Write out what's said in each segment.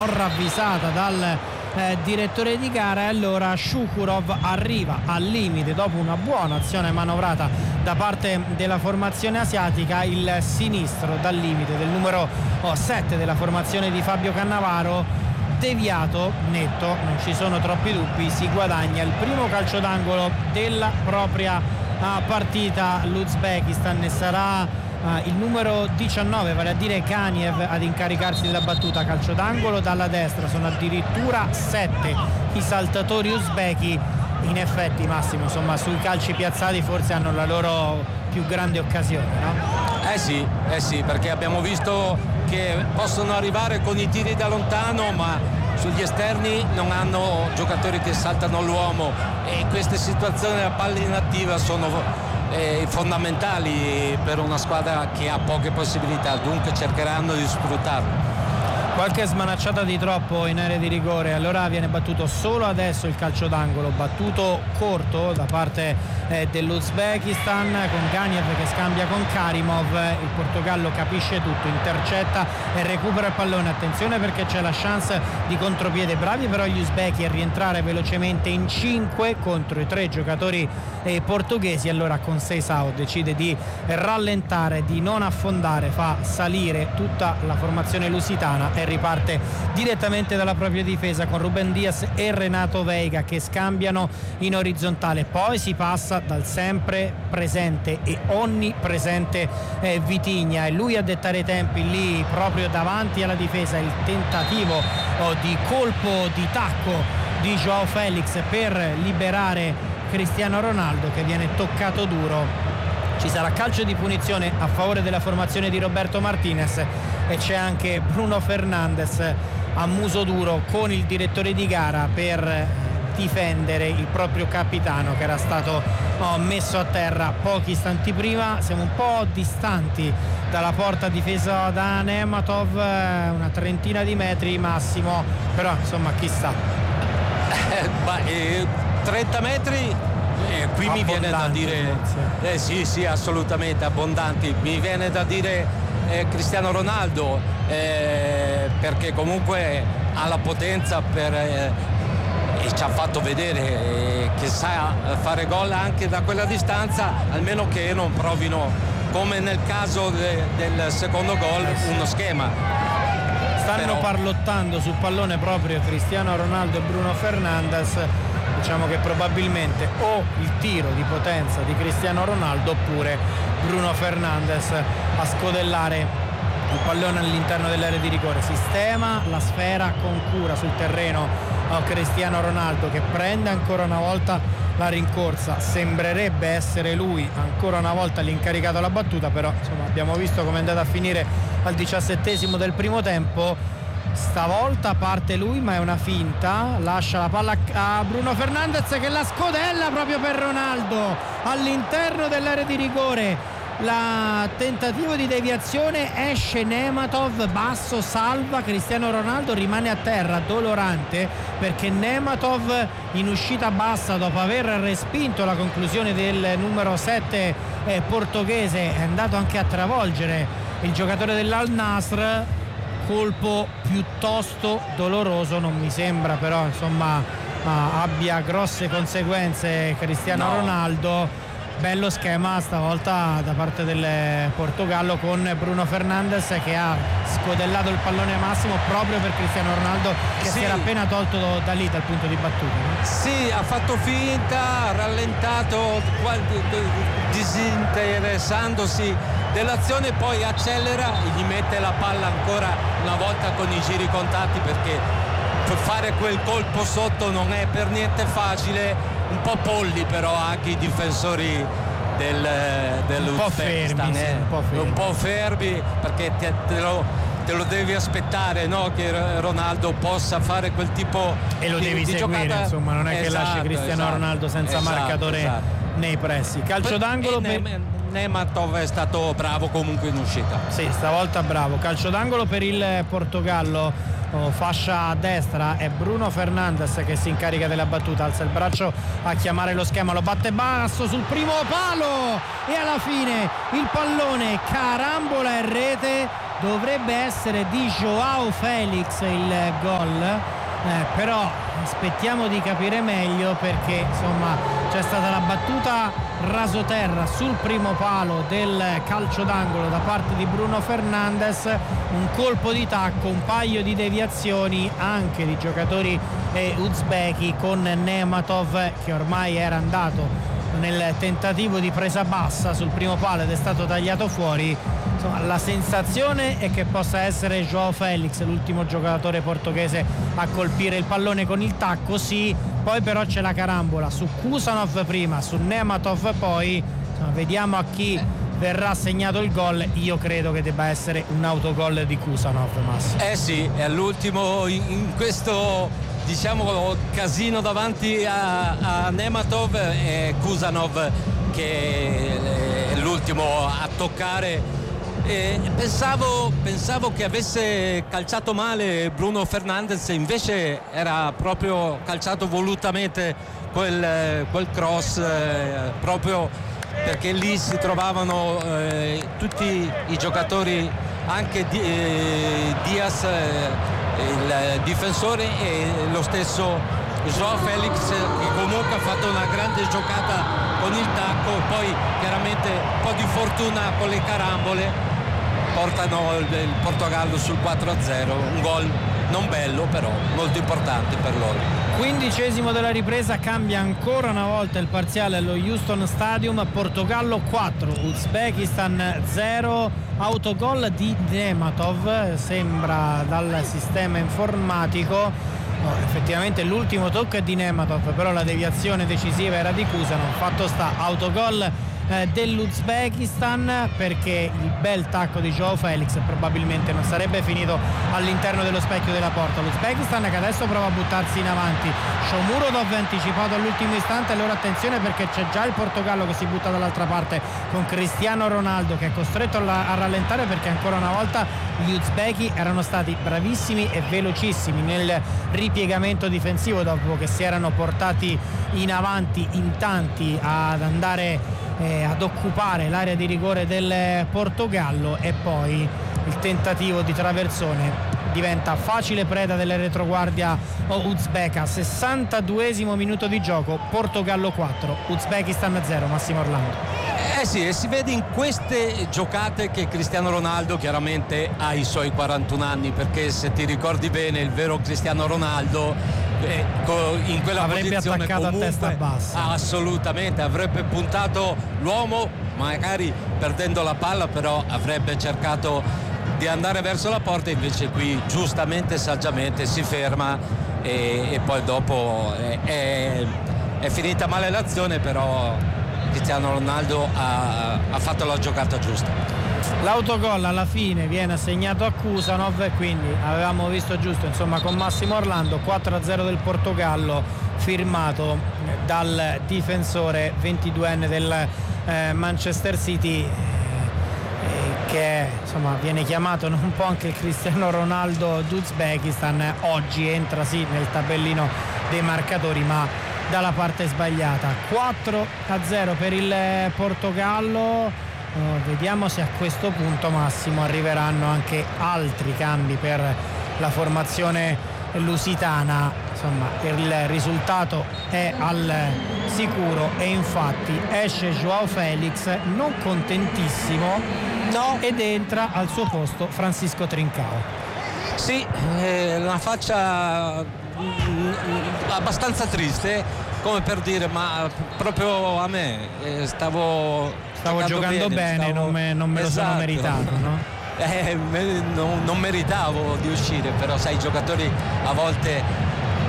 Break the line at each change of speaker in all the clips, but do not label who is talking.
ravvisata dal direttore di gara, e allora Shukurov arriva al limite dopo una buona azione manovrata da parte della formazione asiatica. Il sinistro dal limite del numero 7 della formazione di Fabio Cannavaro, deviato netto, non ci sono troppi dubbi, si guadagna il primo calcio d'angolo della propria partita l'Uzbekistan, e sarà il numero 19, vale a dire Ganiev, ad incaricarsi della battuta. Calcio d'angolo dalla destra, sono addirittura 7 i saltatori uzbeki. In effetti, Massimo, insomma, sui calci piazzati forse hanno la loro più grande occasione, no?
Eh sì, perché abbiamo visto che possono arrivare con i tiri da lontano, ma sugli esterni non hanno giocatori che saltano l'uomo, e queste situazioni della palla inattiva sono fondamentali per una squadra che ha poche possibilità, dunque cercheranno di sfruttarlo.
Qualche smanacciata di troppo in area di rigore, allora viene battuto solo adesso il calcio d'angolo, battuto corto da parte dell'Uzbekistan, con Ganiev che scambia con Karimov. Il Portogallo capisce tutto, intercetta e recupera il pallone. Attenzione, perché c'è la chance di contropiede. Bravi però gli uzbeki a rientrare velocemente in 5 contro i 3 giocatori portoghesi. Allora con Seisao decide di rallentare, di non affondare, fa salire tutta la formazione lusitana e riparte direttamente dalla propria difesa con Ruben Dias e Renato Veiga che scambiano in orizzontale. Poi si passa dal sempre presente e onnipresente Vitinha, e lui a dettare i tempi lì proprio davanti alla difesa. Il tentativo di colpo di tacco di Joao Felix per liberare Cristiano Ronaldo, che viene toccato duro. Ci sarà calcio di punizione a favore della formazione di Roberto Martinez, e c'è anche Bruno Fernandes a muso duro con il direttore di gara per difendere il proprio capitano, che era stato messo a terra pochi istanti prima. Siamo un po' distanti dalla porta difesa da Nematov, una trentina di metri massimo, però insomma chissà.
30 metri qui mi viene da dire sì, assolutamente abbondanti. Mi viene da dire Cristiano Ronaldo, perché comunque ha la potenza e ci ha fatto vedere che sa fare gol anche da quella distanza, almeno che non provino, come nel caso del secondo gol, uno schema.
Stanno parlottando sul pallone proprio Cristiano Ronaldo e Bruno Fernandes. Diciamo che probabilmente o il tiro di potenza di Cristiano Ronaldo oppure Bruno Fernandes a scodellare il pallone all'interno dell'area di rigore. Sistema la sfera con cura sul terreno Cristiano Ronaldo, che prende ancora una volta la rincorsa. Sembrerebbe essere lui ancora una volta l'incaricato alla battuta, però insomma abbiamo visto come è andata a finire al 17° del primo tempo. Stavolta parte lui, ma è una finta, lascia la palla a Bruno Fernandes che la scodella proprio per Ronaldo all'interno dell'area di rigore. La tentativo di deviazione, esce Nematov, basso, salva Cristiano Ronaldo, rimane a terra dolorante, perché Nematov in uscita bassa, dopo aver respinto la conclusione del numero 7 portoghese, è andato anche a travolgere il giocatore dell'Al Nassr. Colpo piuttosto doloroso, non mi sembra però insomma abbia grosse conseguenze Cristiano Ronaldo. Bello schema stavolta da parte del Portogallo, con Bruno Fernandes che ha scodellato il pallone massimo proprio per Cristiano Ronaldo, che si era appena tolto da lì dal punto di battuta, no?
Sì, ha fatto finta, ha rallentato, disinteressandosi dell'azione, poi accelera e gli mette la palla ancora una volta con i giri contati, perché per fare quel colpo sotto non è per niente facile. Un po' polli però anche i difensori dell'Uzbekistan, un po' fermi, perché te lo devi aspettare, no? Che Ronaldo possa fare quel tipo
e lo devi seguire, giocata. Insomma non è che lasci Cristiano Ronaldo senza marcatore nei pressi. Calcio d'angolo per
Nematov è stato bravo comunque in uscita.
Sì, stavolta bravo. Calcio d'angolo per il Portogallo. Fascia a destra è Bruno Fernandes che si incarica della battuta, alza il braccio a chiamare lo schema, lo batte basso sul primo palo e alla fine il pallone carambola in rete dovrebbe essere di Joao Felix il gol, però aspettiamo di capire meglio, perché insomma c'è stata la battuta rasoterra sul primo palo del calcio d'angolo da parte di Bruno Fernandes, un colpo di tacco, un paio di deviazioni anche di giocatori uzbeki, con Nematov che ormai era andato nel tentativo di presa bassa sul primo palo ed è stato tagliato fuori. Insomma, la sensazione è che possa essere Joao Felix l'ultimo giocatore portoghese a colpire il pallone con il tacco, sì, poi però c'è la carambola su Kusanov prima, su Nematov poi. Insomma, vediamo a chi verrà assegnato il gol. Io credo che debba essere un autogol di Kusanov, Massimo.
Sì, è l'ultimo in questo, diciamo, casino davanti a Nematov, e Kusanov che è l'ultimo a toccare. Pensavo che avesse calciato male Bruno Fernandes, invece era proprio calciato volutamente quel cross, proprio perché lì si trovavano tutti i giocatori, anche Diaz, il difensore, e lo stesso Joao Felix, che comunque ha fatto una grande giocata con il tacco. Poi chiaramente un po' di fortuna con le carambole portano il Portogallo sul 4-0, un gol non bello però molto importante per loro.
15° della ripresa, cambia ancora una volta il parziale allo Houston Stadium. Portogallo 4, Uzbekistan 0, autogol di Nematov, sembra dal sistema informatico. Effettivamente l'ultimo tocco è di Nematov, però la deviazione decisiva era di Kusanov. Fatto sta, autogol dell'Uzbekistan, perché il bel tacco di Joao Felix probabilmente non sarebbe finito all'interno dello specchio della porta. L'Uzbekistan che adesso prova a buttarsi in avanti, Shomurodov anticipato all'ultimo istante. Allora attenzione, perché c'è già il Portogallo che si butta dall'altra parte con Cristiano Ronaldo che è costretto a rallentare, perché ancora una volta gli uzbeki erano stati bravissimi e velocissimi nel ripiegamento difensivo, dopo che si erano portati in avanti in tanti ad andare ad occupare l'area di rigore del Portogallo, e poi il tentativo di traversone diventa facile preda delle retroguardia uzbeka. 62° minuto di gioco, Portogallo 4, Uzbekistan 0. Massimo Orlando.
Sì, e si vede in queste giocate che Cristiano Ronaldo chiaramente ha i suoi 41 anni, perché se ti ricordi bene il vero Cristiano Ronaldo in quella
avrebbe
posizione
attaccato
comunque,
a testa bassa.
Assolutamente, avrebbe puntato l'uomo, magari perdendo la palla, però avrebbe cercato di andare verso la porta. Invece qui giustamente, saggiamente si ferma e poi dopo è finita male l'azione, però Cristiano Ronaldo ha fatto la giocata giusta.
L'autogol alla fine viene assegnato a Kusanov, e quindi avevamo visto giusto, insomma, con Massimo Orlando. 4-0 del Portogallo, firmato dal difensore 22enne del Manchester City, che insomma viene chiamato un po' anche il Cristiano Ronaldo d'Uzbekistan. Oggi entra sì nel tabellino dei marcatori, ma dalla parte sbagliata. 4-0 per il Portogallo. Vediamo se a questo punto, Massimo, arriveranno anche altri cambi per la formazione lusitana. Insomma, il risultato è al sicuro, e infatti esce Joao Felix non contentissimo, no, ed entra al suo posto Francisco Trincao.
Sì, una faccia abbastanza triste, come per dire, ma proprio a me stavo
giocando bene, non me lo sono meritato, no?
Non meritavo di uscire, però sai, i giocatori a volte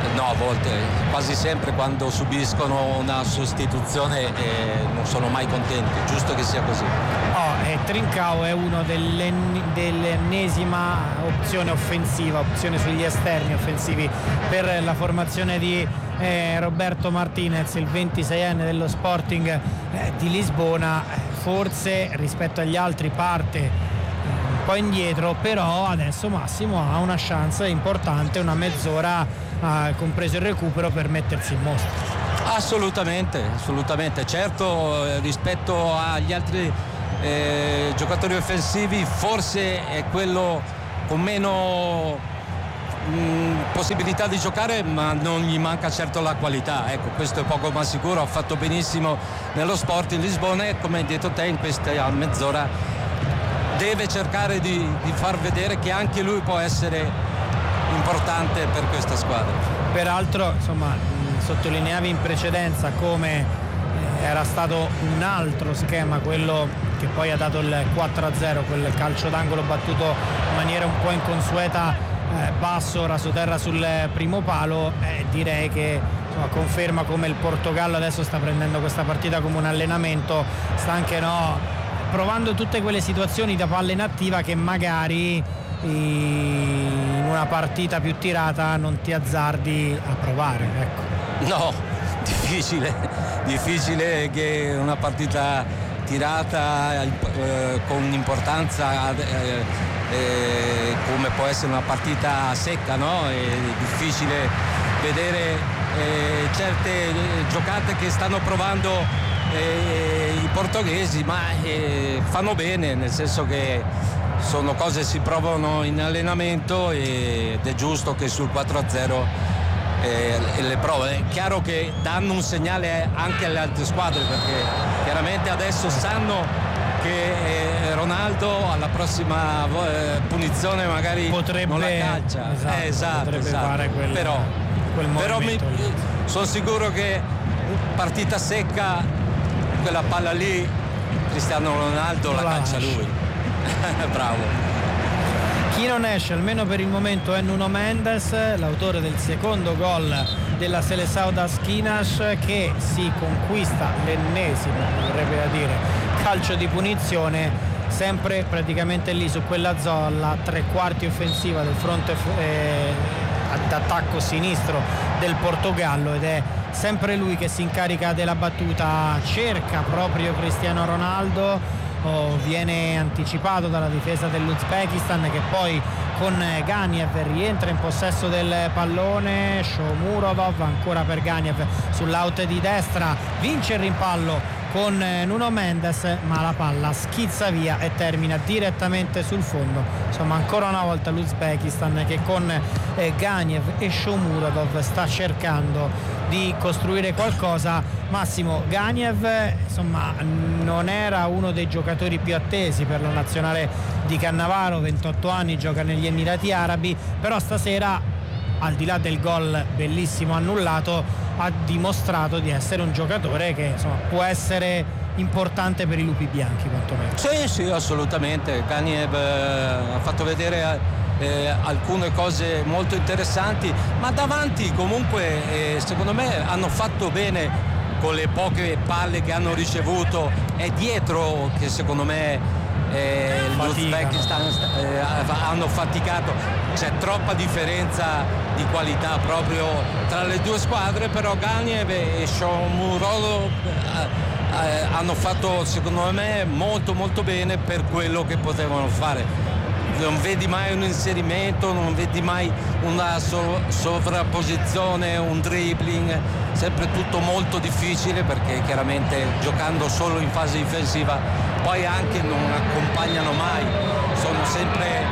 quasi sempre, quando subiscono una sostituzione non sono mai contenti, giusto che sia così.
Trincao è uno dell'ennesima opzione offensiva, opzione sugli esterni offensivi per la formazione di Roberto Martinez, il 26enne dello Sporting di Lisbona. Forse rispetto agli altri parte un po' indietro, però adesso Massimo ha una chance importante, una mezz'ora compreso il recupero, per mettersi in mostra.
Assolutamente, certo, rispetto agli altri giocatori offensivi forse è quello con meno possibilità di giocare, ma non gli manca certo la qualità. Ecco, questo è poco ma sicuro. Ha fatto benissimo nello Sporting Lisbona e, come hai detto te, in questa mezz'ora deve cercare di far vedere che anche lui può essere importante per questa squadra.
Peraltro, insomma, sottolineavi in precedenza come era stato un altro schema quello che poi ha dato il 4-0, quel calcio d'angolo battuto in maniera un po' inconsueta, basso, rasoterra sul primo palo. Direi che, insomma, conferma come il Portogallo adesso sta prendendo questa partita come un allenamento, sta anche provando tutte quelle situazioni da palla inattiva che magari in una partita più tirata non ti azzardi a provare, ecco.
No, difficile che una partita tirata con un'importanza come può essere una partita secca, no? È difficile vedere certe giocate che stanno provando i portoghesi, ma fanno bene, nel senso che sono cose che si provano in allenamento ed è giusto che sul 4-0 le prove. È chiaro che danno un segnale anche alle altre squadre, perché chiaramente adesso sanno che Ronaldo alla prossima punizione magari
potrebbe,
non la calcia. Esatto.
Fare
però sono sicuro che partita secca, quella palla lì Cristiano Ronaldo la calcia lui. Bravo.
Chi non esce almeno per il momento è Nuno Mendes, l'autore del secondo gol della Seleção das Quinas, che si conquista l'ennesimo, vorrebbe da dire, calcio di punizione, sempre praticamente lì su quella zona, tre quarti offensiva del fronte d'attacco sinistro del Portogallo, ed è sempre lui che si incarica della battuta. Cerca proprio Cristiano Ronaldo, viene anticipato dalla difesa dell'Uzbekistan, che poi con Ganiev rientra in possesso del pallone. Shomurodov ancora per Ganiev sull'out di destra, vince il rimpallo con Nuno Mendes, ma la palla schizza via e termina direttamente sul fondo. Insomma, ancora una volta l'Uzbekistan che con Ganiev e Shomurodov sta cercando di costruire qualcosa. Massimo, Ganiev, insomma, non era uno dei giocatori più attesi per la nazionale di Cannavaro, 28 anni, gioca negli Emirati Arabi, però stasera, al di là del gol bellissimo annullato, ha dimostrato di essere un giocatore che, insomma, può essere importante per i lupi bianchi, quantomeno.
Sì, assolutamente. Ganiev ha fatto vedere alcune cose molto interessanti, ma davanti comunque secondo me hanno fatto bene con le poche palle che hanno ricevuto. È dietro che secondo me l'Uzbekistan hanno faticato. C'è troppa differenza di qualità proprio tra le due squadre, però Ganiev e Shomurodov hanno fatto secondo me molto molto bene per quello che potevano fare. Non vedi mai un inserimento, non vedi mai una sovrapposizione, un dribbling, sempre tutto molto difficile, perché chiaramente giocando solo in fase difensiva poi anche non accompagnano mai, sono sempre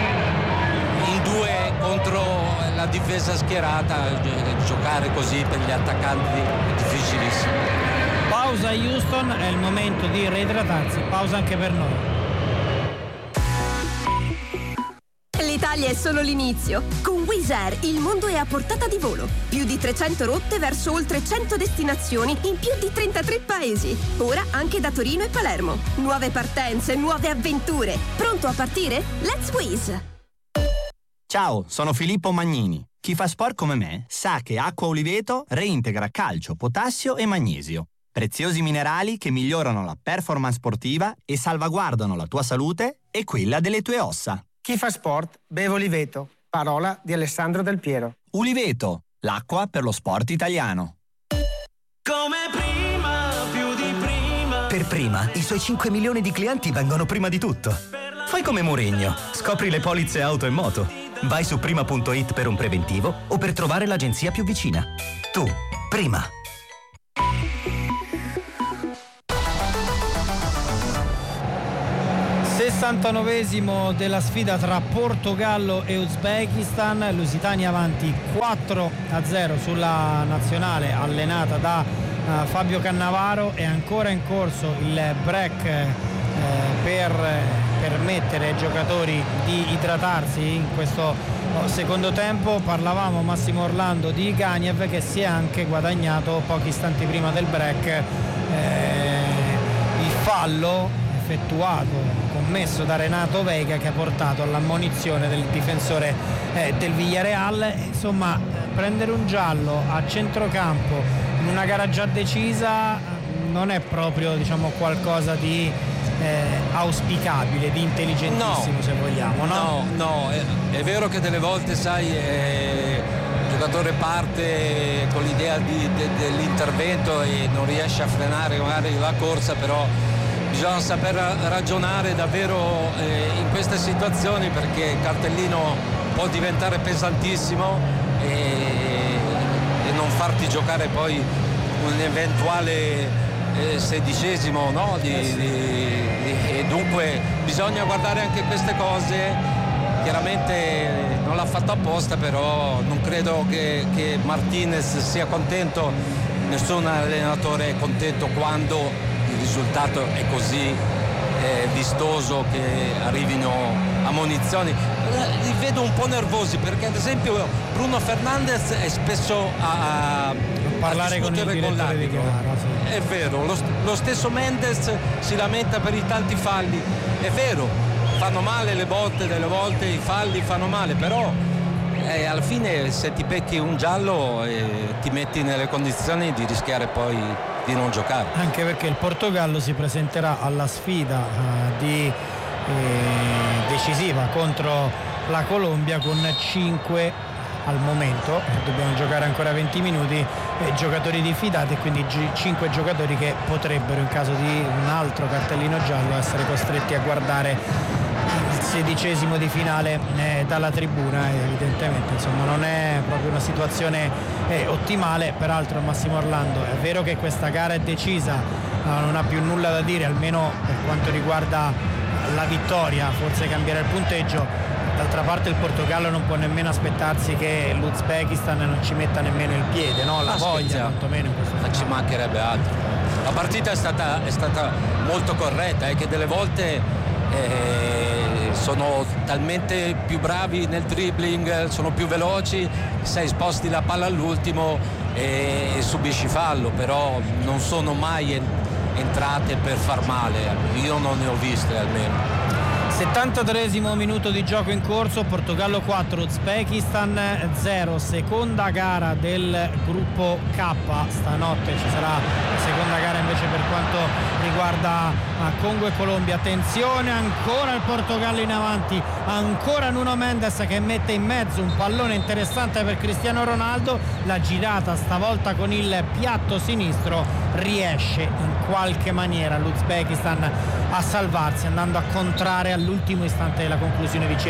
in due contro la difesa schierata. Giocare così per gli attaccanti è difficilissimo.
Pausa a Houston, è il momento di reidratarsi, pausa anche per noi.
L'Italia è solo l'inizio. Con Wizz Air il mondo è a portata di volo. Più di 300 rotte verso oltre 100 destinazioni in più di 33 paesi. Ora anche da Torino e Palermo. Nuove partenze, nuove avventure. Pronto a partire? Let's Wizz!
Ciao, sono Filippo Magnini. Chi fa sport come me sa che Acqua Oliveto reintegra calcio, potassio e magnesio. Preziosi minerali che migliorano la performance sportiva e salvaguardano la tua salute e quella delle tue ossa.
Chi fa sport beve Oliveto. Parola di Alessandro Del Piero.
Uliveto, l'acqua per lo sport italiano.
Come prima, più di prima.
Per Prima, i suoi 5 milioni di clienti vengono prima di tutto. Fai come Mourinho, scopri le polizze auto e moto. Vai su prima.it per un preventivo o per trovare l'agenzia più vicina. Tu, Prima.
69esimo della sfida tra Portogallo e Uzbekistan. Lusitania avanti 4-0 sulla nazionale allenata da Fabio Cannavaro. È ancora in corso il break per permettere ai giocatori di idratarsi in questo secondo tempo. Parlavamo, Massimo Orlando, di Ganiev che si è anche guadagnato pochi istanti prima del break il fallo commesso da Renato Veiga, che ha portato all'ammonizione del difensore del Villarreal. Insomma, prendere un giallo a centrocampo in una gara già decisa non è proprio, diciamo, qualcosa di auspicabile, di intelligentissimo, se vogliamo, no?
No, è vero che delle volte, sai, il giocatore parte con l'idea dell'intervento e non riesce a frenare magari la corsa, però bisogna saper ragionare davvero in queste situazioni, perché il cartellino può diventare pesantissimo e non farti giocare poi un eventuale sedicesimo, no? E dunque bisogna guardare anche queste cose. Chiaramente non l'ha fatto apposta, però non credo che Martinez sia contento. Nessun allenatore è contento quando il risultato è così vistoso che arrivino ammonizioni. Li vedo un po' nervosi, perché ad esempio Bruno Fernandes è spesso a
parlare con il direttore di gara, sì.
È vero, lo stesso Mendes si lamenta per i tanti falli. È vero, fanno male le botte, delle volte i falli fanno male, però alla fine se ti becchi un giallo ti metti nelle condizioni di rischiare poi di non giocare.
Anche perché il Portogallo si presenterà alla sfida decisiva contro la Colombia con 5 al momento, dobbiamo giocare ancora 20 minuti, giocatori diffidati, e quindi 5 giocatori che potrebbero, in caso di un altro cartellino giallo, essere costretti a guardare il 16esimo di finale dalla tribuna. Evidentemente, insomma, non è proprio una situazione ottimale. Peraltro, Massimo Orlando, è vero che questa gara è decisa, non ha più nulla da dire, almeno per quanto riguarda la vittoria, forse cambierà il punteggio. D'altra parte il Portogallo non può nemmeno aspettarsi che l'Uzbekistan non ci metta nemmeno il piede, no? La voglia, quantomeno, in questo
ma ci mancherebbe altro. La partita è stata molto corretta, che delle volte sono talmente più bravi nel dribbling, sono più veloci, sei sposti la palla all'ultimo e subisci fallo, però non sono mai entrate per far male, io non ne ho viste almeno.
73esimo minuto di gioco in corso, Portogallo 4, Uzbekistan 0, seconda gara del gruppo K. Stanotte ci sarà la seconda gara invece per quanto riguarda Congo e Colombia. Attenzione, ancora il Portogallo in avanti, ancora Nuno Mendes che mette in mezzo un pallone interessante per Cristiano Ronaldo. La girata stavolta con il piatto sinistro, riesce in qualche maniera l'Uzbekistan a salvarsi, andando a contrarre all'ultimo istante della conclusione di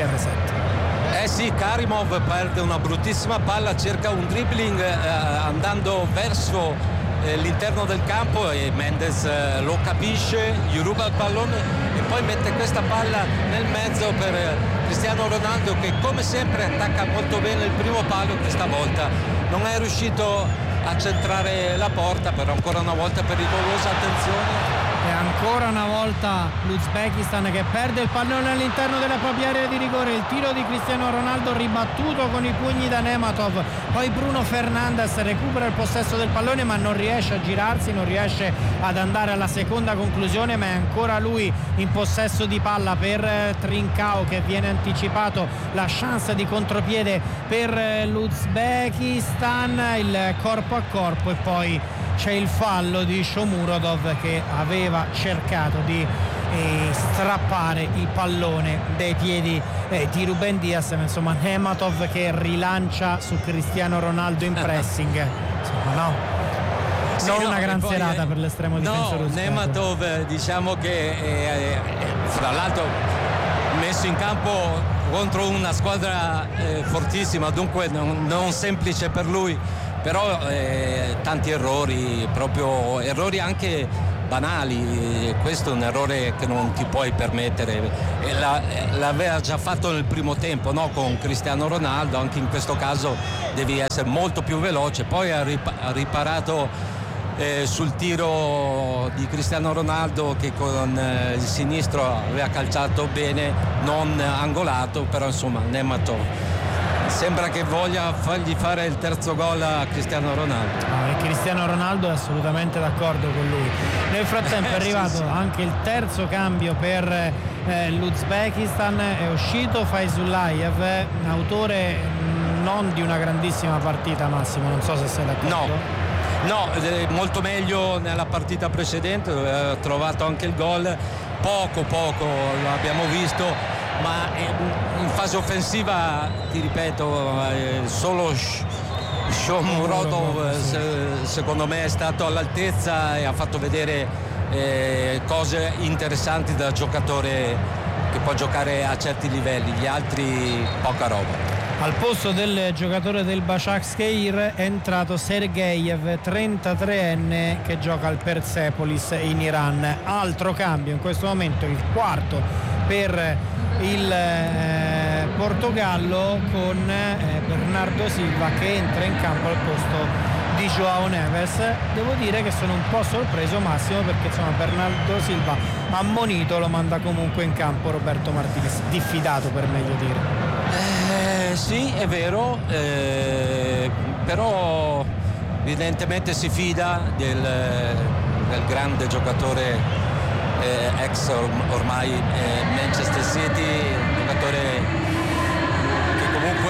CR7.
Sì, Karimov perde una bruttissima palla, cerca un dribbling andando verso l'interno del campo e Mendes lo capisce, gli ruba il pallone e poi mette questa palla nel mezzo per Cristiano Ronaldo, che come sempre attacca molto bene il primo palo. Questa volta non è riuscito a centrare la porta, però ancora una volta pericolosa. Attenzione,
e ancora una volta l'Uzbekistan che perde il pallone all'interno della propria area di rigore. Il tiro di Cristiano Ronaldo ribattuto con i pugni da Nematov, poi Bruno Fernandes recupera il possesso del pallone ma non riesce a girarsi, non riesce ad andare alla seconda conclusione, ma è ancora lui in possesso di palla per Trincao, che viene anticipato. La chance di contropiede per l'Uzbekistan, il corpo a corpo, e poi c'è il fallo di Shomurodov che aveva cercato di strappare il pallone dai piedi di Ruben Dias, ma insomma Nematov che rilancia su Cristiano Ronaldo in pressing, insomma no,
sì,
non una gran serata per l'estremo difensore uzbeko.
Nematov, diciamo che fra l'altro messo in campo contro una squadra fortissima, dunque non semplice per lui, però tanti errori, proprio errori anche banali, questo è un errore che non ti puoi permettere, e l'aveva già fatto nel primo tempo, no? Con Cristiano Ronaldo, anche in questo caso devi essere molto più veloce. Poi ha riparato sul tiro di Cristiano Ronaldo, che con il sinistro aveva calciato bene, non angolato, però insomma Nematov sembra che voglia fargli fare il terzo gol a Cristiano Ronaldo.
E Cristiano Ronaldo è assolutamente d'accordo con lui. Nel frattempo è arrivato anche il terzo cambio per l'Uzbekistan, è uscito Faizullayev, autore non di una grandissima partita, Massimo, non so se sei d'accordo.
No, molto meglio nella partita precedente, dove ha trovato anche il gol, poco lo abbiamo visto, ma in fase offensiva, ti ripeto, solo Shomurodov secondo me è stato all'altezza e ha fatto vedere cose interessanti da giocatore che può giocare a certi livelli, gli altri poca roba.
Al posto del giocatore del Başakşehir è entrato Sergeyev, 33enne, che gioca al Persepolis in Iran. Altro cambio in questo momento, il quarto per il Portogallo, con Bernardo Silva che entra in campo al posto di João Neves. Devo dire che sono un po' sorpreso, Massimo, perché insomma Bernardo Silva ammonito lo manda comunque in campo Roberto Martinez, diffidato per meglio dire.
Sì, è vero, però evidentemente si fida del grande giocatore ex ormai Manchester City, giocatore che comunque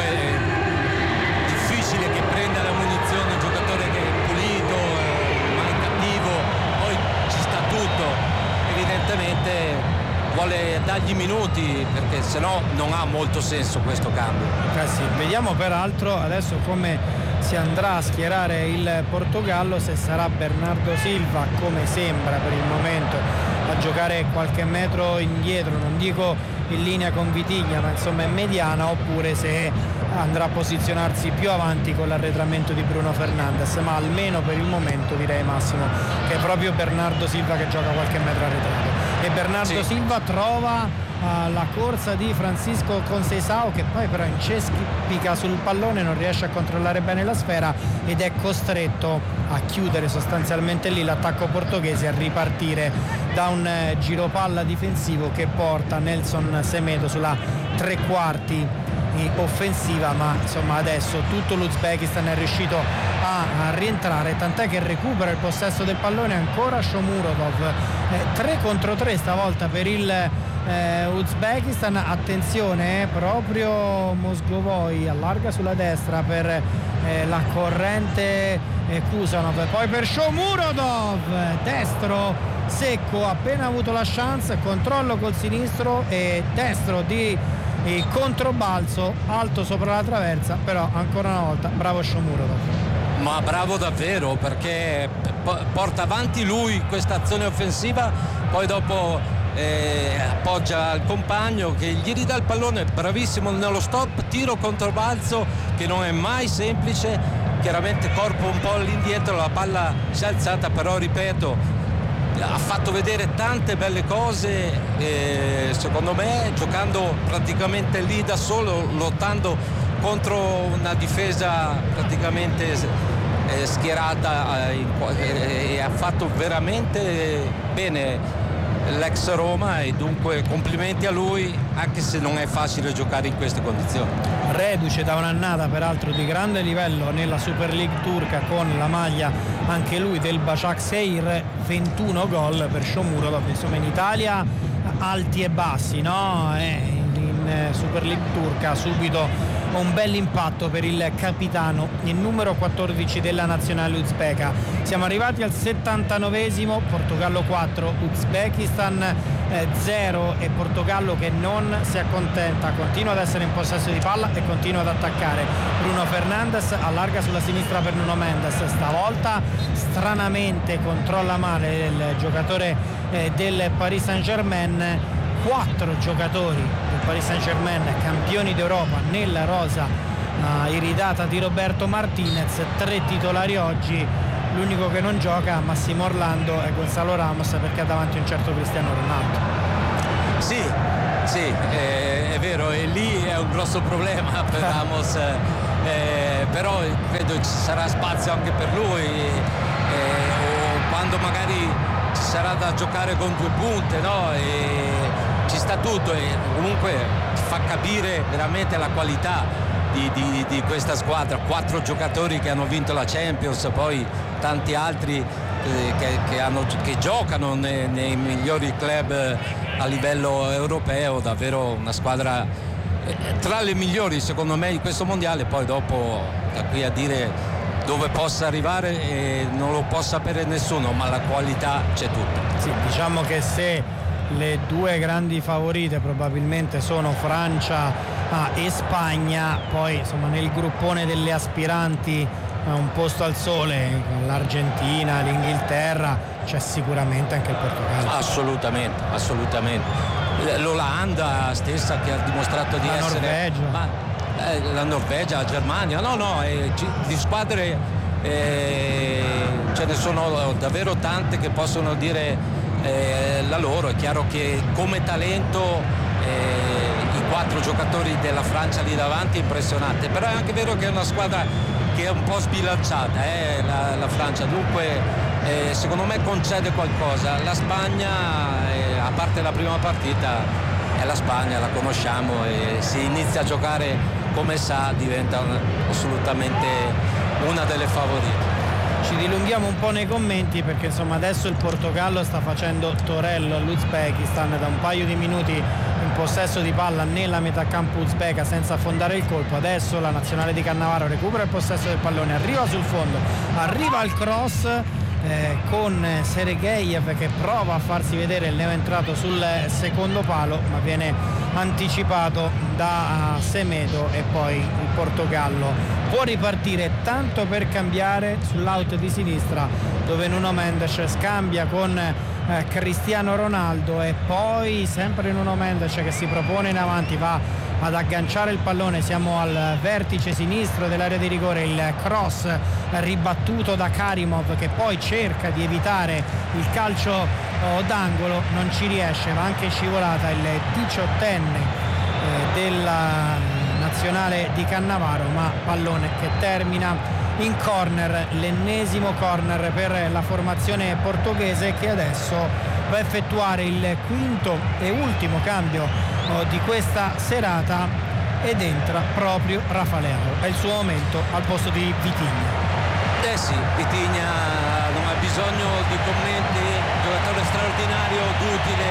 è difficile che prenda la munizione, un giocatore che è pulito, mai cattivo, poi ci sta tutto, evidentemente vuole dargli minuti, perché sennò non ha molto senso questo cambio.
Sì. Vediamo peraltro adesso come si andrà a schierare il Portogallo, se sarà Bernardo Silva, come sembra per il momento, a giocare qualche metro indietro, non dico in linea con Vitigna, ma insomma in mediana, oppure se andrà a posizionarsi più avanti con l'arretramento di Bruno Fernandes, ma almeno per il momento direi, Massimo, che è proprio Bernardo Silva che gioca qualche metro arretrato. E Bernardo Silva trova la corsa di Francisco Conceição, che poi però incespica sul pallone, non riesce a controllare bene la sfera ed è costretto a chiudere sostanzialmente lì l'attacco portoghese, a ripartire da un giropalla difensivo che porta Nelson Semedo sulla tre quarti offensiva, ma insomma adesso tutto l'Uzbekistan è riuscito a rientrare, tant'è che recupera il possesso del pallone ancora Shomurodov, 3 contro 3 stavolta per il Uzbekistan. Attenzione, proprio Mosgovoi allarga sulla destra per la corrente Kusanov, poi per Shomurodov, destro secco, appena avuto la chance, controllo col sinistro e destro di controbalzo alto sopra la traversa, però ancora una volta bravo Shomurodov.
Ma bravo davvero, perché porta avanti lui questa azione offensiva, poi dopo appoggia il compagno che gli ridà il pallone, bravissimo nello stop, tiro controbalzo che non è mai semplice, chiaramente corpo un po' all'indietro, la palla si è alzata, però ripeto, ha fatto vedere tante belle cose, secondo me, giocando praticamente lì da solo, lottando contro una difesa praticamente schierata, e ha fatto veramente bene l'ex Roma, e dunque complimenti a lui, anche se non è facile giocare in queste condizioni.
Reduce da un'annata peraltro di grande livello nella Super League turca con la maglia anche lui del Başakşehir, 21 gol per Shomurodov. Insomma, in Italia alti e bassi, no? In Super League turca subito un bel impatto per il capitano, il numero 14 della nazionale uzbeka. Siamo arrivati al 79esimo, Portogallo 4, Uzbekistan 0, e Portogallo che non si accontenta, continua ad essere in possesso di palla e continua ad attaccare. Bruno Fernandes allarga sulla sinistra per Nuno Mendes, stavolta stranamente controlla male il giocatore del Paris Saint-Germain. 4 giocatori del Paris Saint-Germain campioni d'Europa nella rosa iridata di Roberto Martinez, 3 titolari oggi, l'unico che non gioca Massimo Orlando e Gonzalo Ramos, perché ha davanti un certo Cristiano Ronaldo.
Sì, è vero, e lì è un grosso problema per Ramos, però credo ci sarà spazio anche per lui, o quando magari ci sarà da giocare con 2 punte, no? E ci sta tutto, e comunque fa capire veramente la qualità di questa squadra. 4 giocatori che hanno vinto la Champions, poi tanti altri che giocano nei migliori club a livello europeo. Davvero una squadra tra le migliori secondo me in questo mondiale. Poi dopo, da qui a dire dove possa arrivare non lo può sapere nessuno, ma la qualità c'è tutta.
Sì, diciamo che se le 2 grandi favorite probabilmente sono Francia e Spagna, poi insomma nel gruppone delle aspiranti un posto al sole, l'Argentina, l'Inghilterra, c'è sicuramente anche il Portogallo.
Assolutamente. L'Olanda stessa, che ha dimostrato di essere la Norvegia, la Germania, di squadre ce ne sono davvero tante che possono dire la loro. È chiaro che come talento i 4 giocatori della Francia lì davanti è impressionante, però è anche vero che è una squadra che è un po' sbilanciata, la Francia, dunque secondo me concede qualcosa. La Spagna, a parte la prima partita, è la Spagna, la conosciamo, e se inizia a giocare come sa diventa assolutamente una delle favorite.
Ci dilunghiamo un po' nei commenti, perché insomma adesso il Portogallo sta facendo torello all'Uzbekistan, da un paio di minuti in possesso di palla nella metà campo uzbeka senza affondare il colpo. Adesso la nazionale di Cannavaro recupera il possesso del pallone, arriva sul fondo, arriva il cross con Sergeyev che prova a farsi vedere, il neo entrato sul secondo palo, ma viene anticipato da Semedo, e poi il Portogallo può ripartire, tanto per cambiare sull'out di sinistra, dove Nuno Mendes scambia con Cristiano Ronaldo, e poi sempre Nuno Mendes che si propone in avanti, va ad agganciare il pallone. Siamo al vertice sinistro dell'area di rigore, il cross ribattuto da Karimov, che poi cerca di evitare il calcio d'angolo, non ci riesce, ma anche scivolata il 18enne della nazionale di Cannavaro, ma pallone che termina in corner, l'ennesimo corner per la formazione portoghese, che adesso va a effettuare il quinto e ultimo cambio di questa serata, ed entra proprio Rafa Leao. È il suo momento al posto di Vitinha.
Sì, Vitinha non ha bisogno di commenti, giocatore straordinario, duttile,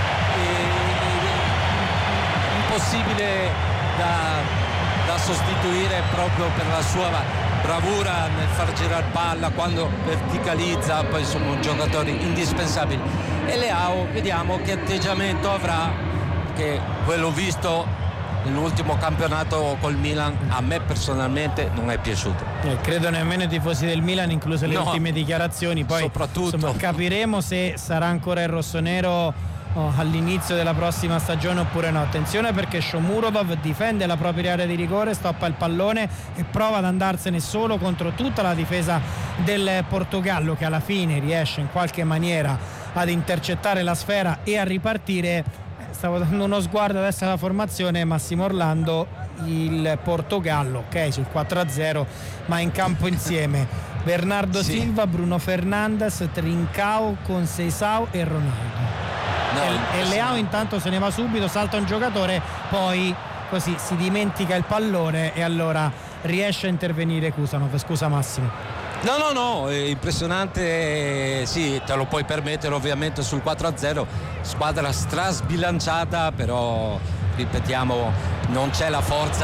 impossibile da sostituire proprio per la sua bravura nel far girare palla, quando verticalizza. Poi sono giocatori indispensabili. E Leao, vediamo che atteggiamento avrà, che quello visto nell'ultimo campionato col Milan a me personalmente non è piaciuto.
Credo nemmeno i tifosi del Milan, incluse le ultime dichiarazioni. Poi
soprattutto
insomma, capiremo se sarà ancora il rossonero all'inizio della prossima stagione oppure no. Attenzione, perché Shomurodov difende la propria area di rigore, stoppa il pallone e prova ad andarsene solo contro tutta la difesa del Portogallo, che alla fine riesce in qualche maniera ad intercettare la sfera e a ripartire. Stavo dando uno sguardo adesso alla formazione. Massimo Orlando, il Portogallo, ok, sul 4-0, ma in campo insieme Bernardo Silva, Bruno Fernandes, Trincao, Conceição e Ronaldo. E Leao intanto se ne va subito, salta un giocatore, poi così si dimentica il pallone e allora riesce a intervenire Kusanov. Scusa Massimo.
No, è impressionante, sì, te lo puoi permettere ovviamente sul 4-0, squadra strasbilanciata, però ripetiamo non c'è la forza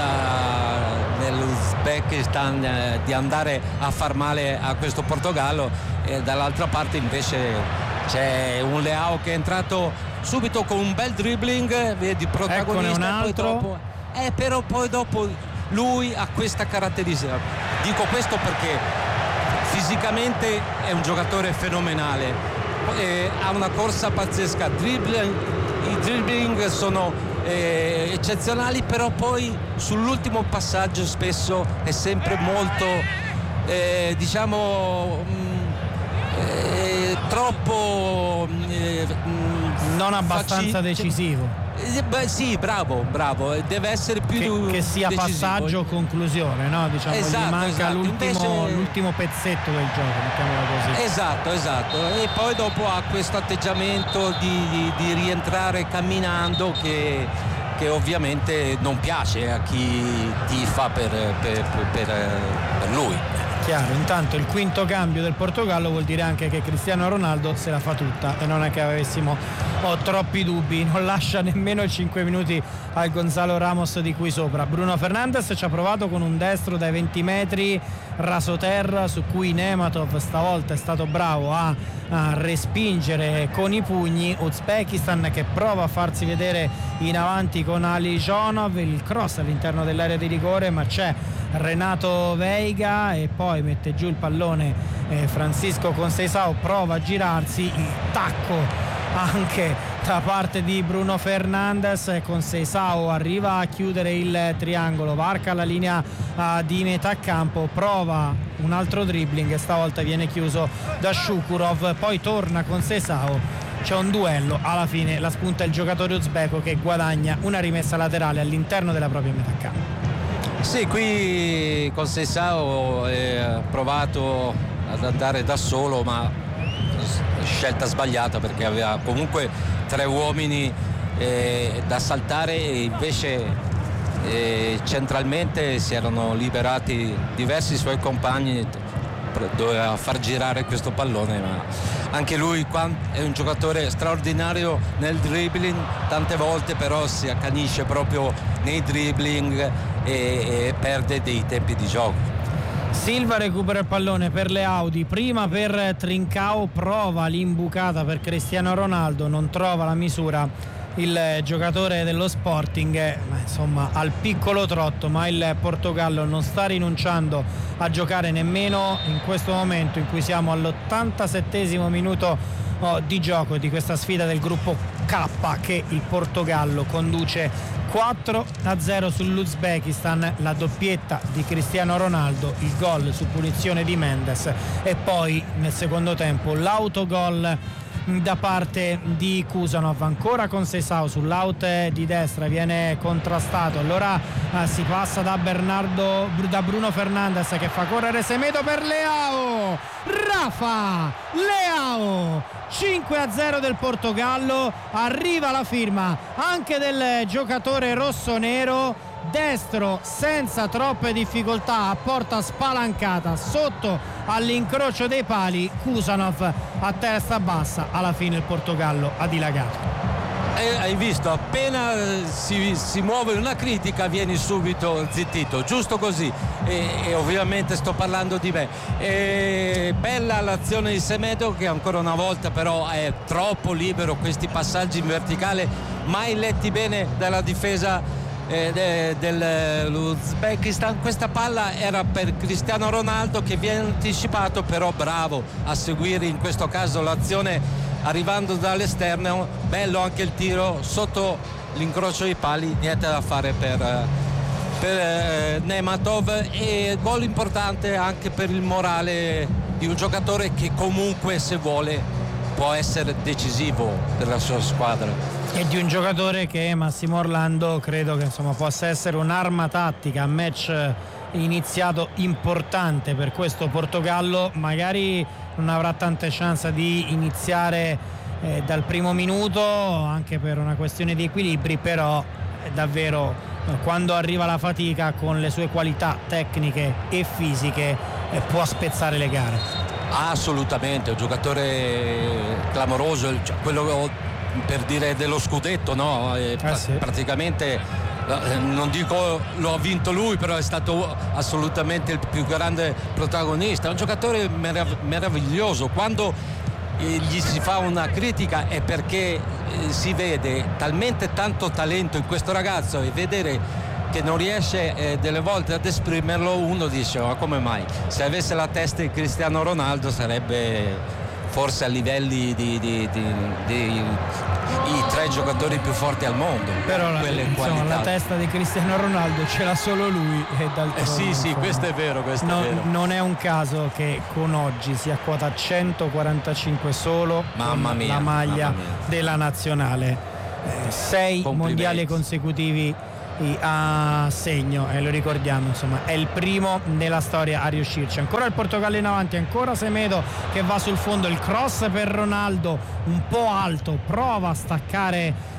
nell'Uzbekistan di andare a far male a questo Portogallo, e dall'altra parte invece c'è un Leao che è entrato subito con un bel dribbling, vedi, protagonista.
Eccone un altro.
Poi dopo, però poi dopo lui ha questa caratteristica. Dico questo perché fisicamente è un giocatore fenomenale, ha una corsa pazzesca, i dribbling sono eccezionali, però poi sull'ultimo passaggio spesso è sempre molto troppo
non abbastanza decisivo.
Beh, sì, bravo, deve essere più
che sia
decisivo.
Passaggio o conclusione, no? Diciamo,
esatto,
gli manca l'ultimo pezzetto del gioco, mettiamola così.
Esatto, e poi dopo ha questo atteggiamento di rientrare camminando che ovviamente non piace a chi tifa per lui.
Chiaro, intanto il quinto cambio del Portogallo vuol dire anche che Cristiano Ronaldo se la fa tutta e non è che avessimo troppi dubbi, non lascia nemmeno 5 minuti al Gonzalo Ramos di qui sopra. Bruno Fernandes ci ha provato con un destro dai 20 metri rasoterra su cui Nematov stavolta è stato bravo a respingere con i pugni. Uzbekistan che prova a farsi vedere in avanti con Alijonov, il cross all'interno dell'area di rigore, ma c'è Renato Veiga e poi mette giù il pallone Francisco Conceição, prova a girarsi, il tacco anche da parte di Bruno Fernandes. Conceição arriva a chiudere il triangolo, varca la linea di metà campo, prova un altro dribbling e stavolta viene chiuso da Shukurov, poi torna Conceição, c'è un duello, alla fine la spunta il giocatore uzbeko che guadagna una rimessa laterale all'interno della propria metà campo.
Sì, qui Conceição ha provato ad andare da solo, ma scelta sbagliata perché aveva comunque 3 uomini da saltare e invece centralmente si erano liberati diversi suoi compagni, doveva far girare questo pallone, ma anche lui è un giocatore straordinario nel dribbling, tante volte però si accanisce proprio nei dribbling e perde dei tempi di gioco.
Silva recupera il pallone per le Audi, prima per Trincao, prova l'imbucata per Cristiano Ronaldo, non trova la misura il giocatore dello Sporting, ma insomma al piccolo trotto, ma il Portogallo non sta rinunciando a giocare nemmeno in questo momento in cui siamo all'87esimo minuto di gioco di questa sfida del gruppo K, che il Portogallo conduce 4-0 sull'Uzbekistan, la doppietta di Cristiano Ronaldo, il gol su punizione di Mendes e poi nel secondo tempo l'autogol da parte di Kusanov. Ancora Conceição sull'out di destra, viene contrastato, allora si passa da Bruno Fernandes che fa correre Semedo per Leao, Rafa Leao, 5-0 del Portogallo, arriva la firma anche del giocatore rossonero, destro senza troppe difficoltà a porta spalancata sotto all'incrocio dei pali, Kusanov a testa bassa, alla fine il Portogallo ha dilagato.
Hai visto, appena si muove una critica vieni subito zittito, giusto così, e ovviamente sto parlando di me. Bella l'azione di Semedo che ancora una volta però è troppo libero, questi passaggi in verticale mai letti bene dalla difesa dell'Uzbekistan. Questa palla era per Cristiano Ronaldo che viene anticipato, però bravo a seguire in questo caso l'azione arrivando dall'esterno, bello anche il tiro sotto l'incrocio dei pali, niente da fare per Nematov, e gol importante anche per il morale di un giocatore che comunque se vuole può essere decisivo per la sua squadra.
E di un giocatore che Massimo Orlando credo che insomma possa essere un'arma tattica, un match iniziato importante per questo Portogallo, magari non avrà tante chance di iniziare dal primo minuto anche per una questione di equilibri, però davvero quando arriva la fatica con le sue qualità tecniche e fisiche può spezzare le gare.
Assolutamente, un giocatore clamoroso, quello per dire dello scudetto, no?
Sì.
Praticamente non dico lo ha vinto lui, però è stato assolutamente il più grande protagonista, un giocatore meraviglioso. Quando gli si fa una critica è perché si vede talmente tanto talento in questo ragazzo, e vedere che non riesce delle volte ad esprimerlo, uno dice ma come mai? Se avesse la testa di Cristiano Ronaldo sarebbe forse a livelli di i 3 giocatori più forti al mondo.
Però la testa di Cristiano Ronaldo ce l'ha solo lui e d'altronde
sì, questo è vero, è vero.
Non è un caso che con oggi sia quota 145 solo
mamma mia,
la maglia della nazionale. 6 mondiali consecutivi a segno, e lo ricordiamo, insomma è il primo nella storia a riuscirci. Ancora il Portogallo in avanti, ancora Semedo che va sul fondo, il cross per Ronaldo un po' alto, prova a staccare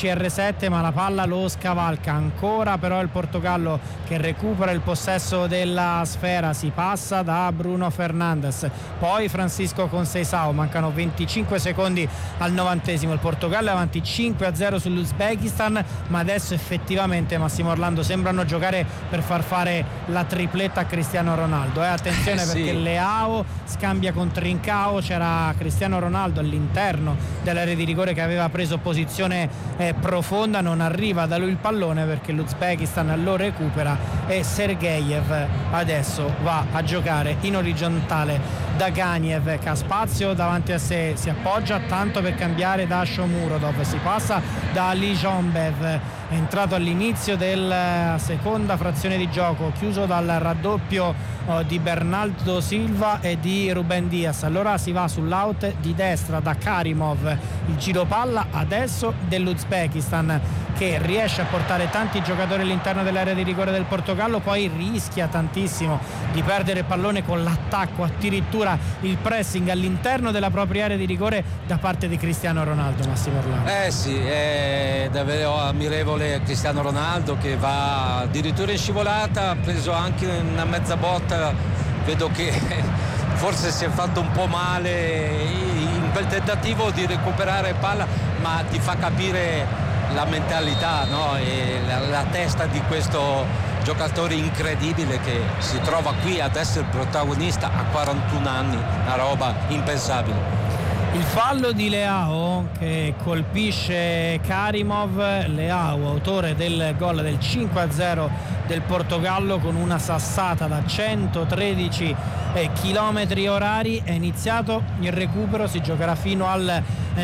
CR7 ma la palla lo scavalca. Ancora però il Portogallo che recupera il possesso della sfera, si passa da Bruno Fernandes, poi Francisco Conceição, mancano 25 secondi al 90esimo, il Portogallo è avanti 5-0 sull'Uzbekistan, ma adesso effettivamente, Massimo Orlando, sembrano giocare per far fare la tripletta a Cristiano Ronaldo. Attenzione perché Leao scambia con Trincao, c'era Cristiano Ronaldo all'interno dell'area di rigore che aveva preso posizione profonda, non arriva da lui il pallone perché l'Uzbekistan lo recupera e Sergeyev adesso va a giocare in orizzontale da Ganiev che ha spazio davanti a sé, si appoggia tanto per cambiare da Shomurodov, si passa da Ali Jombev, è entrato all'inizio della seconda frazione di gioco, chiuso dal raddoppio di Bernardo Silva e di Ruben Dias. Allora si va sull'out di destra da Karimov, il giro palla adesso dell'Uzbekistan che riesce a portare tanti giocatori all'interno dell'area di rigore del Portogallo, poi rischia tantissimo di perdere il pallone con l'attacco, addirittura il pressing all'interno della propria area di rigore da parte di Cristiano Ronaldo. Massimo Orlando.
Sì, è davvero ammirevole Cristiano Ronaldo che va addirittura in scivolata, ha preso anche una mezza botta, vedo che forse si è fatto un po' male in quel tentativo di recuperare palla, ma ti fa capire la mentalità, no? E la testa di questo giocatore incredibile che si trova qui ad essere protagonista a 41 anni, una roba impensabile.
Il fallo di Leao che colpisce Karimov, Leao autore del gol del 5-0 del Portogallo con una sassata da 113 km/h. È iniziato il recupero, si giocherà fino al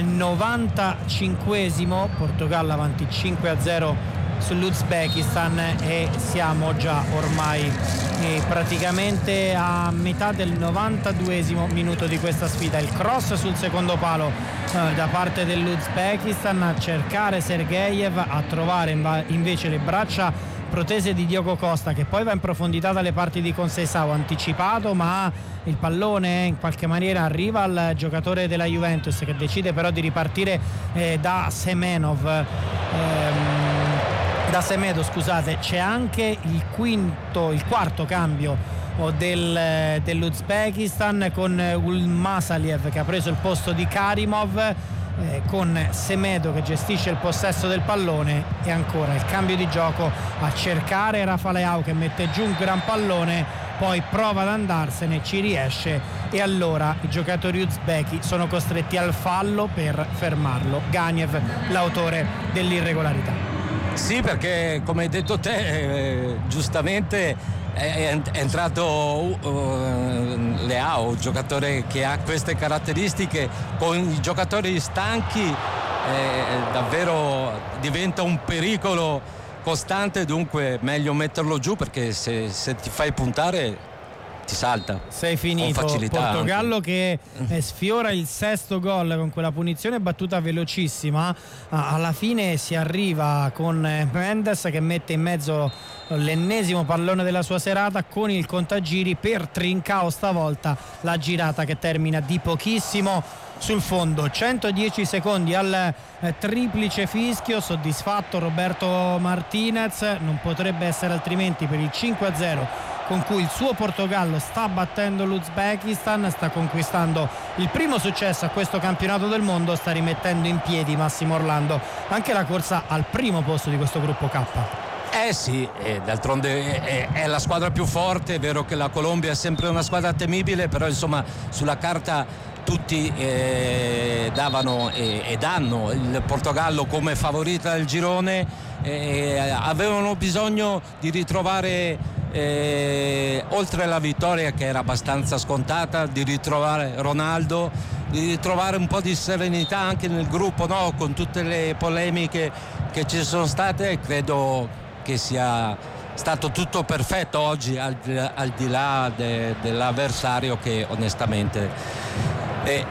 95esimo, Portogallo avanti 5-0 sull'Uzbekistan e siamo già ormai praticamente a metà del 92esimo minuto di questa sfida. Il cross sul secondo palo da parte dell'Uzbekistan, a cercare Sergeyev, a trovare invece le braccia protese di Diogo Costa che poi va in profondità dalle parti di Conceição, anticipato ma il pallone in qualche maniera arriva al giocatore della Juventus che decide però di ripartire da Semedo, scusate. C'è anche il quarto cambio dell'Uzbekistan con Ulmasaliev che ha preso il posto di Karimov, con Semedo che gestisce il possesso del pallone, e ancora il cambio di gioco a cercare Rafa Leao che mette giù un gran pallone, poi prova ad andarsene, ci riesce e allora i giocatori uzbeki sono costretti al fallo per fermarlo. Ganiev, l'autore dell'irregolarità.
Sì, perché come hai detto te, giustamente è entrato Leao, un giocatore che ha queste caratteristiche, con i giocatori stanchi davvero diventa un pericolo costante, dunque meglio metterlo giù perché se ti fai puntare ti salta.
Sei finito. Portogallo che sfiora il 6º gol con quella punizione battuta velocissima. Alla fine si arriva con Mendes che mette in mezzo l'ennesimo pallone della sua serata con il contagiri per Trincao, stavolta la girata che termina di pochissimo sul fondo. 110 secondi al triplice fischio, soddisfatto Roberto Martinez, non potrebbe essere altrimenti per il 5-0 con cui il suo Portogallo sta battendo l'Uzbekistan, sta conquistando il primo successo a questo campionato del mondo, sta rimettendo in piedi, Massimo Orlando, anche la corsa al primo posto di questo gruppo K.
Sì, d'altronde è la squadra più forte, è vero che la Colombia è sempre una squadra temibile, però insomma sulla carta tutti davano e danno il Portogallo come favorita del girone, avevano bisogno di ritrovare oltre alla vittoria che era abbastanza scontata, di ritrovare Ronaldo, di ritrovare un po' di serenità anche nel gruppo, no? Con tutte le polemiche che ci sono state, credo che sia stato tutto perfetto oggi, al di là dell'avversario, che onestamente è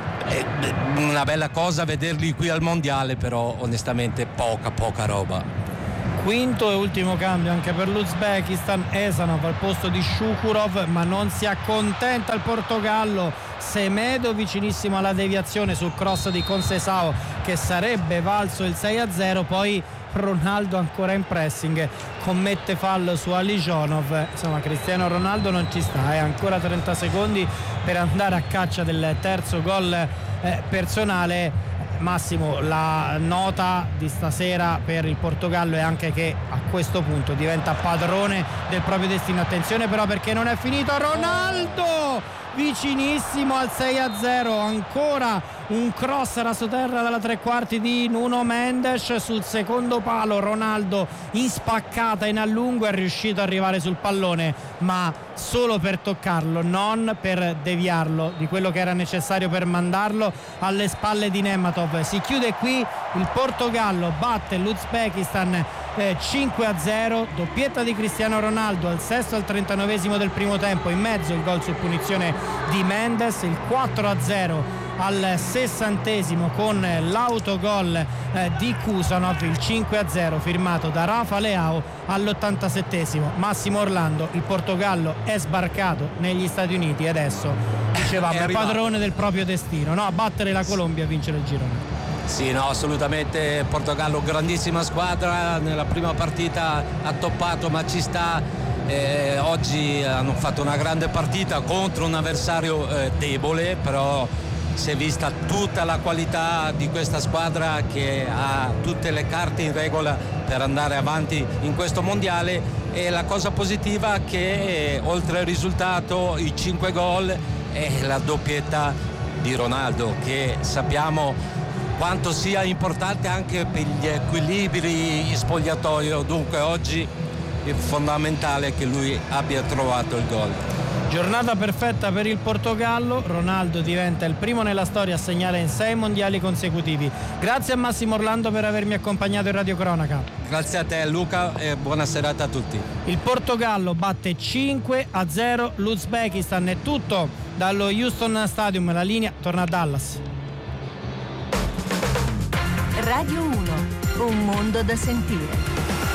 una bella cosa vederli qui al mondiale, però onestamente poca roba.
Quinto e ultimo cambio anche per l'Uzbekistan, Esanov al posto di Shukurov, ma non si accontenta il Portogallo. Semedo vicinissimo alla deviazione sul cross di Conceição che sarebbe valso il 6-0, poi Ronaldo ancora in pressing commette fallo su Alijonov. Insomma, Cristiano Ronaldo non ci sta, ancora 30 secondi per andare a caccia del terzo gol personale. Massimo, la nota di stasera per il Portogallo è anche che a questo punto diventa padrone del proprio destino. Attenzione però, perché non è finito. Ronaldo vicinissimo al 6-0, ancora un cross rasoterra dalla tre quarti di Nuno Mendes sul secondo palo. Ronaldo in spaccata, in allungo, è riuscito ad arrivare sul pallone, ma solo per toccarlo, non per deviarlo di quello che era necessario per mandarlo alle spalle di Nematov. Si chiude qui, il Portogallo batte l'Uzbekistan 5-0, doppietta di Cristiano Ronaldo al sesto e al 39esimo del primo tempo, in mezzo il gol su punizione di Mendes, il 4-0 al 60esimo con l'autogol di Kusanov, il 5-0 firmato da Rafa Leao all'87esimo. Massimo Orlando, il Portogallo è sbarcato negli Stati Uniti e adesso, dicevamo, è padrone del proprio destino, no? A battere la Colombia e vincere il girone.
Sì, no, assolutamente. Portogallo, grandissima squadra, nella prima partita ha toppato, ma ci sta. Oggi hanno fatto una grande partita contro un avversario debole, però si è vista tutta la qualità di questa squadra che ha tutte le carte in regola per andare avanti in questo mondiale. E la cosa positiva è che oltre al risultato, i 5 gol, è la doppietta di Ronaldo, che sappiamo quanto sia importante anche per gli equilibri in spogliatoio. Dunque oggi è fondamentale che lui abbia trovato il gol.
Giornata perfetta per il Portogallo. Ronaldo diventa il primo nella storia a segnare in 6 mondiali consecutivi. Grazie a Massimo Orlando per avermi accompagnato in Radio Cronaca.
Grazie a te Luca e buona serata a tutti.
Il Portogallo batte 5-0 l'Uzbekistan. È tutto dallo Houston Stadium, la linea torna a Dallas.
Radio 1, un mondo da sentire.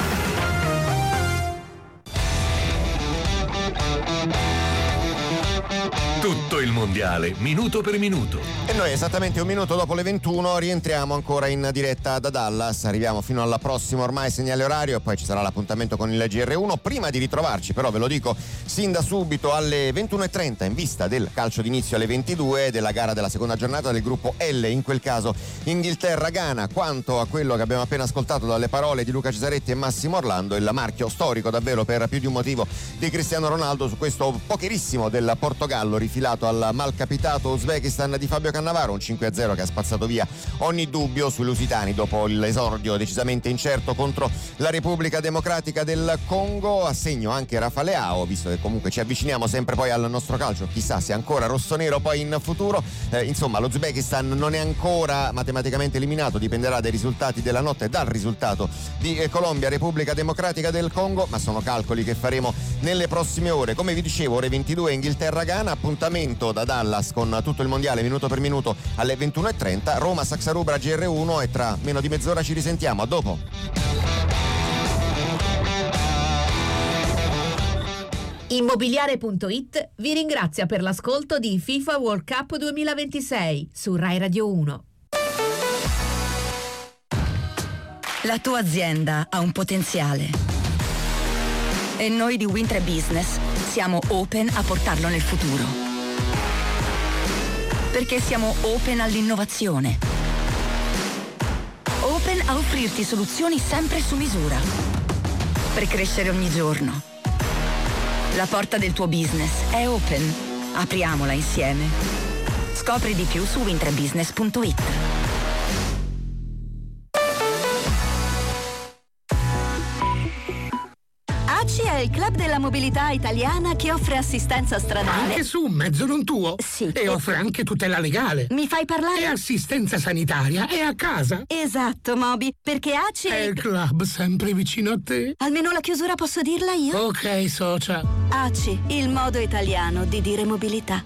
Tutto il mondiale, minuto per minuto.
E noi esattamente un minuto dopo le 21 rientriamo ancora in diretta da Dallas. Arriviamo fino alla prossima ormai segnale orario e poi ci sarà l'appuntamento con il GR1. Prima di ritrovarci però, ve lo dico sin da subito, alle 21:30 in vista del calcio d'inizio alle 22 della gara della seconda giornata del gruppo L, in quel caso Inghilterra-Ghana. Quanto a quello che abbiamo appena ascoltato dalle parole di Luca Cesaretti e Massimo Orlando, il marchio storico davvero per più di un motivo di Cristiano Ronaldo su questo pokerissimo del Portogallo, rifilato al malcapitato Uzbekistan di Fabio Cannavaro, un 5-0 che ha spazzato via ogni dubbio sui lusitani dopo l'esordio decisamente incerto contro la Repubblica Democratica del Congo. A segno anche Rafa Leao, visto che comunque ci avviciniamo sempre poi al nostro calcio, chissà se ancora rossonero poi in futuro. Insomma, l'Uzbekistan non è ancora matematicamente eliminato, dipenderà dai risultati della notte, dal risultato di Colombia Repubblica Democratica del Congo, ma sono calcoli che faremo nelle prossime ore. Come vi dicevo, ore 22 Inghilterra-Ghana, appuntamento da Dallas con tutto il mondiale minuto per minuto alle 21:30, Roma Saxa Rubra GR1, e tra meno di mezz'ora ci risentiamo. A dopo.
Immobiliare.it vi ringrazia per l'ascolto di FIFA World Cup 2026 su Rai Radio 1.
La tua azienda ha un potenziale e noi di Wintre Business siamo open a portarlo nel futuro, perché siamo open all'innovazione, open a offrirti soluzioni sempre su misura per crescere ogni giorno. La porta del tuo business è open, apriamola insieme. Scopri di più su wintrebusiness.it.
ACI è il club della
la mobilità italiana che offre assistenza stradale.
Anche su un mezzo non tuo?
Sì.
E offre anche tutela legale.
Mi fai parlare?
E assistenza sanitaria è a casa.
Esatto, Moby, perché ACI
è il club sempre vicino a te.
Almeno la chiusura posso dirla io?
Ok, socia.
ACI, il modo italiano di dire mobilità.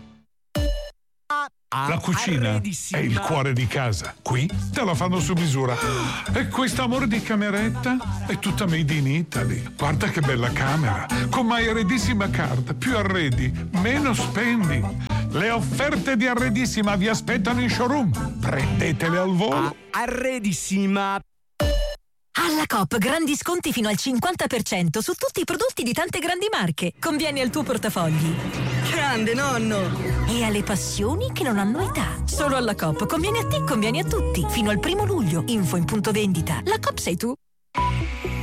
La cucina è il cuore di casa. Qui te la fanno su misura. E questo amore di cameretta è tutta made in Italy. Guarda che bella camera. Con My Arredissima Card. Più arredi, meno spendi. Le offerte di Arredissima vi aspettano in showroom. Prendetele al volo.
Arredissima. Alla Coop grandi sconti fino al 50% su tutti i prodotti di tante grandi marche. Convieni al tuo portafogli.
Grande nonno!
E alle passioni che non hanno età. Solo alla Coop. Convieni a te, convieni a tutti. Fino al 1° luglio. Info in punto vendita. La Coop sei tu.